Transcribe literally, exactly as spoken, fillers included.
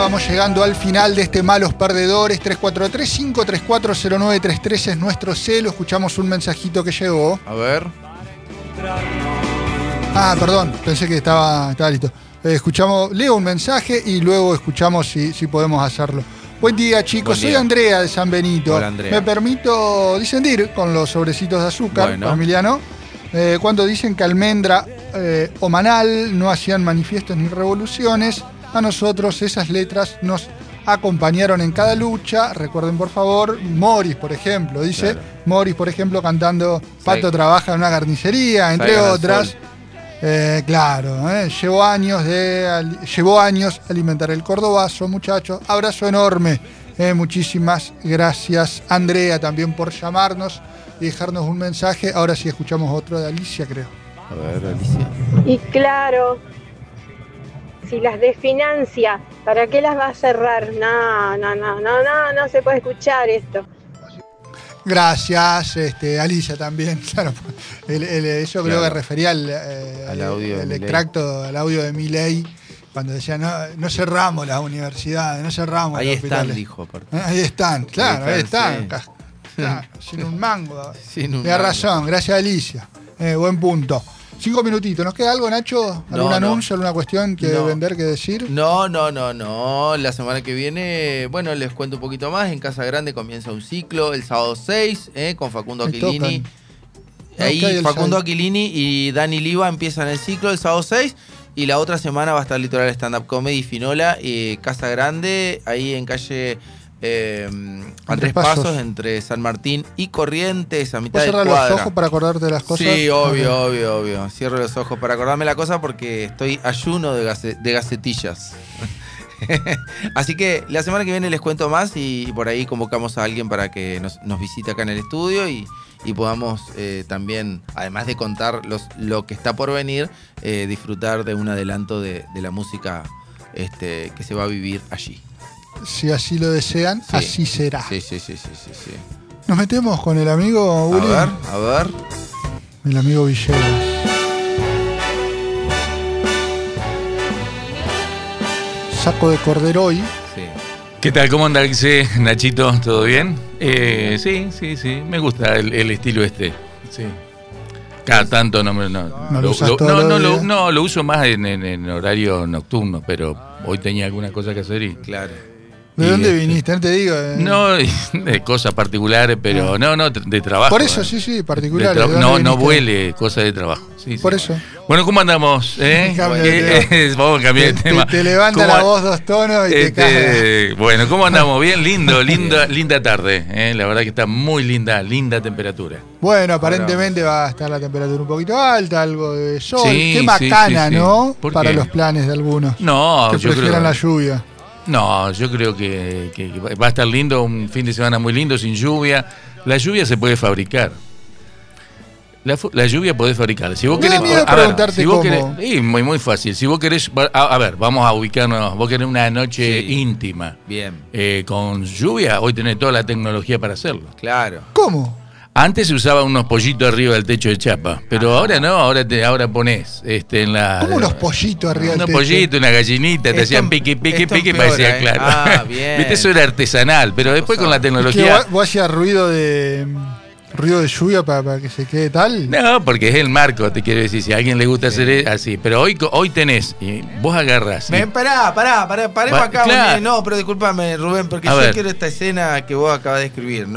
vamos llegando al final de este Malos Perdedores. Tres cuatro tres, cinco tres cuatro, cero nueve tres tres es nuestro celo. Escuchamos un mensajito que llegó. A ver. Ah, perdón, pensé que estaba, estaba listo. Eh, escuchamos, leo un mensaje y luego escuchamos si, si podemos hacerlo. Buen día, chicos. Buen día. Soy Andrea de San Benito. Hola, Andrea. Me permito disentir con los sobrecitos de azúcar, Bueno. Emiliano, eh, cuando dicen que almendra eh, o manal no hacían manifiestos ni revoluciones. A nosotros esas letras nos acompañaron en cada lucha. Recuerden, por favor, Morris, por ejemplo. Dice Claro. Morris, por ejemplo, cantando Pato Sí. trabaja en una carnicería, entre Salgan al otras. sol. Eh, claro, eh, llevó años de al- llevó años alimentar el cordobazo, muchachos. Abrazo enorme. Eh, muchísimas gracias, Andrea, también por llamarnos y dejarnos un mensaje. Ahora sí escuchamos otro de Alicia, creo. A ver, Alicia. Y claro, si las desfinancia, ¿para qué las va a cerrar? No, no, no, no, no, no se puede escuchar esto. Gracias, este, Alicia también. Claro, el- el- eso creo Claro. que refería al, eh, Al audio de el Milei. extracto, al audio de Milei, cuando decía no, no cerramos las universidades, no cerramos Ahí los están, hospitales. dijo aparte. Eh, Ahí están, claro, ahí Ahí están. están, sí. Ca- claro, sin un mango. Sin un Tienes mango. razón, gracias Alicia. Eh, buen punto. Cinco minutitos. ¿Nos queda algo, Nacho? ¿Algún No, no. anuncio, alguna cuestión que No. vender, que decir? No, no, no, no. La semana que viene, bueno, les cuento un poquito más. En Casa Grande comienza un ciclo el sábado seis, eh, con Facundo Me Aquilini. tocan. Ahí Ok, el Facundo sábado. Aquilini y Dani Liva empiezan el ciclo el sábado seis. Y la otra semana va a estar Litoral Stand Up Comedy Finola, eh, Casa Grande, ahí en calle eh, Andrés Pasos. Pasos, entre San Martín y Corrientes, a mitad ¿Puedes de cerrar cuadra. los ojos para acordarte de las cosas? Sí, obvio, Ok. obvio, obvio. Cierro los ojos para acordarme la cosa porque estoy ayuno de, gace- de gacetillas. Así que la semana que viene les cuento más y, y por ahí convocamos a alguien para que nos, nos visite acá en el estudio y, y podamos eh, también, además de contar los, lo que está por venir, eh, disfrutar de un adelanto de, de la música este, que se va a vivir allí. Si así lo desean, Sí. así será. Sí, sí, sí, sí, sí, sí. Nos metemos con el amigo A Uli, ver, a ver. el amigo Villegas. Saco de cordero hoy. Sí. ¿Qué tal? ¿Cómo anda, Alexe? Nachito? ¿Todo bien? Eh, sí, sí, sí. Me gusta el, el estilo este. Sí. Cada tanto no me. No, No lo usas no, todos los no, lo, días. no, lo uso más en, en- en horario nocturno, pero hoy tenía alguna cosa que hacer y. Claro. ¿De Y dónde este- viniste? No te digo. eh. No, de cosas particulares, pero Ah. no, no, de trabajo. Por eso, eh. sí, sí, De particulares. tra- ¿De dónde no, no viniste? huele, cosas de trabajo. Sí, Por sí. eso. Bueno, ¿cómo andamos? Eh? Cambia de Eh, eh, Vamos a cambiar Te, de te- tema. te levanta ¿Cómo la a- voz dos tonos y te Este, cae. bueno, ¿cómo andamos? Bien, lindo, linda, linda tarde. ¿eh? La verdad que está muy linda, linda temperatura. Bueno, aparentemente va a estar la temperatura un poquito alta, algo de sol. Sí, Qué sí, macana, sí, sí. ¿no? ¿Por Para qué? los planes de algunos. No, que yo prefieran creo, la lluvia. no, yo creo que, que va a estar lindo, un fin de semana muy lindo, sin lluvia. La lluvia se puede fabricar. La, fu- la lluvia podés fabricar. Si vos Me da querés, miedo a ver, preguntarte si vos cómo. querés- sí, muy, muy fácil. Si vos querés, a, a ver, vamos a ubicarnos. Vos querés una noche Sí. íntima Bien. eh, con lluvia, hoy tenés toda la tecnología para hacerlo. Claro. ¿Cómo? Antes se usaban unos pollitos arriba del techo de chapa, pero ahora no, ahora te, ahora pones este, en la. ¿Cómo unos pollitos arriba del Unos techo? pollitos, una gallinita, te Esto hacían em- piqui, piqui, esto piqui, empeora, parecía ¿eh? claro. Ah, bien. Viste, eso era artesanal, pero después con la Es que tecnología. vos, vos hacías ruido de ruido de lluvia para, para que se quede tal. No, porque es el marco, te quiero decir, si a alguien le gusta hacer e- así. Pero hoy, hoy tenés, y vos agarrás. y- Me, pará, pará, pará, paremos Va- acá. claro. un- No, pero discúlpame, Rubén, porque A yo ver. quiero esta escena que vos acabas de escribir, ¿no?